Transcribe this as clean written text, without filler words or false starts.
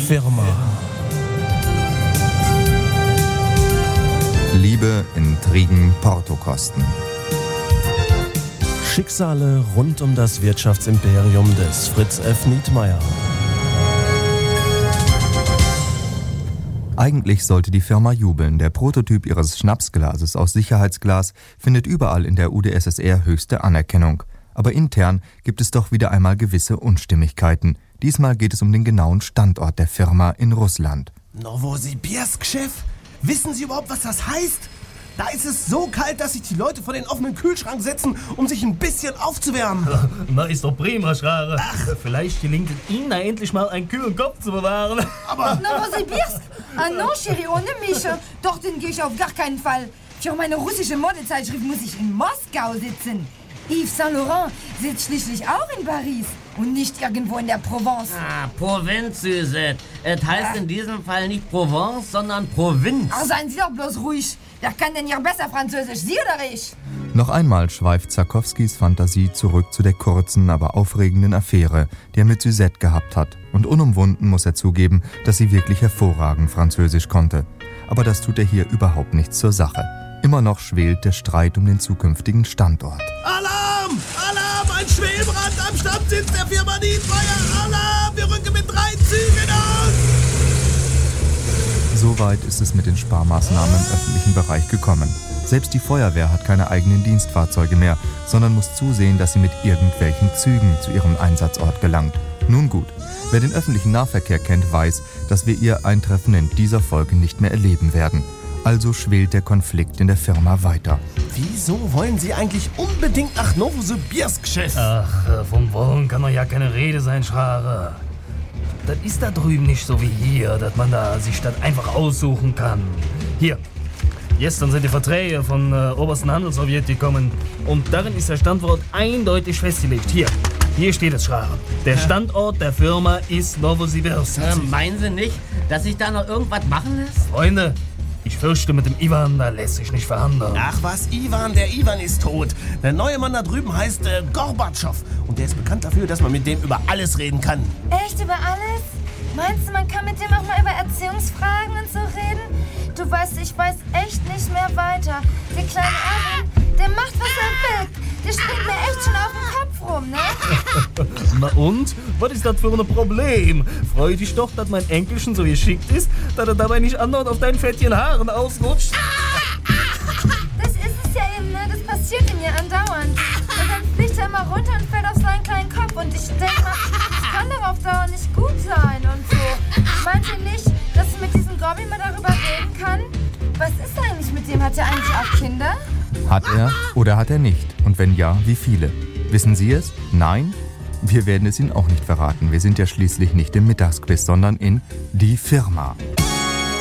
Firma. Liebe, Intrigen, Portokosten. Schicksale rund um das Wirtschaftsimperium des Fritz F. Nietmeyer. Eigentlich sollte die Firma jubeln. Der Prototyp ihres Schnapsglases aus Sicherheitsglas findet überall in der UdSSR höchste Anerkennung. Aber intern gibt es doch wieder einmal gewisse Unstimmigkeiten. Diesmal geht es um den genauen Standort der Firma in Russland. Novosibirsk, Chef? Wissen Sie überhaupt, was das heißt? Da ist es so kalt, dass sich die Leute vor den offenen Kühlschrank setzen, um sich ein bisschen aufzuwärmen. Na, ist doch prima, Schrare. Vielleicht gelingt es Ihnen da endlich mal einen kühlen Kopf zu bewahren. Aber... Novosibirsk? Ah non, Chérie, ohne mich. Dorthin gehe ich auf gar keinen Fall. Für meine russische Modezeitschrift muss ich in Moskau sitzen. Yves Saint Laurent sitzt schließlich auch in Paris und nicht irgendwo in der Provence. Provinz, Suzette. Es heißt in diesem Fall nicht Provence, sondern Provinz. Ach, seien Sie doch bloß ruhig. Wer kann denn hier besser Französisch, Sie oder ich? Noch einmal schweift Zakowskis Fantasie zurück zu der kurzen, aber aufregenden Affäre, die er mit Suzette gehabt hat. Und unumwunden muss er zugeben, dass sie wirklich hervorragend Französisch konnte. Aber das tut er hier überhaupt nichts zur Sache. Immer noch schwelt der Streit um den zukünftigen Standort. Alarm! Alarm! Ein Schwelbrand am Stammsitz der Firma Nietmeyer! Alarm! Wir rücken mit 3 Zügen aus! Soweit ist es mit den Sparmaßnahmen im öffentlichen Bereich gekommen. Selbst die Feuerwehr hat keine eigenen Dienstfahrzeuge mehr, sondern muss zusehen, dass sie mit irgendwelchen Zügen zu ihrem Einsatzort gelangt. Nun gut, wer den öffentlichen Nahverkehr kennt, weiß, dass wir ihr Eintreffen in dieser Folge nicht mehr erleben werden. Also schwelt der Konflikt in der Firma weiter. Wieso wollen Sie eigentlich unbedingt nach Novosibirsk, Chef? Ach, vom Wollen kann doch ja keine Rede sein, Schrare. Das ist da drüben nicht so wie hier, dass man da sich das einfach aussuchen kann. Hier, gestern sind die Verträge von Obersten Handelssowjet gekommen und darin ist der Standort eindeutig festgelegt. Hier steht es, Schrare. Der Standort der Firma ist Novosibirsk. Meinen Sie nicht, dass sich da noch irgendwas machen lässt? Freunde, ich fürchte, mit dem Ivan, da lässt sich nicht verhandeln. Ach was, Ivan, der Ivan ist tot. Der neue Mann da drüben heißt Gorbatschow. Und der ist bekannt dafür, dass man mit dem über alles reden kann. Echt, über alles? Meinst du, man kann mit dem auch mal über Erziehungsfragen und so reden? Du weißt, ich weiß echt nicht mehr weiter. Der kleine Erwin, der macht, was er will. Der springt mir echt schon auf den Kopf rum, ne? Na und? Was ist das für ein Problem? Freu dich doch, dass mein Enkelchen so geschickt ist, dass er dabei nicht andauernd auf deinen fettigen Haaren ausrutscht. Das ist es ja eben, ne? Das passiert ihm ja andauernd. Und dann fliegt er immer runter und fällt auf seinen kleinen Kopf. Und ich denke mal, das kann doch auf Dauer nicht gut sein und so. Meint ihr nicht, dass ich mit diesem Gobby mal darüber reden kann? Was ist eigentlich mit dem? Hat er eigentlich auch Kinder? Hat er oder hat er nicht? Und wenn ja, wie viele? Wissen Sie es? Nein? Wir werden es Ihnen auch nicht verraten. Wir sind ja schließlich nicht im Mittagsquiz, sondern in Die Firma.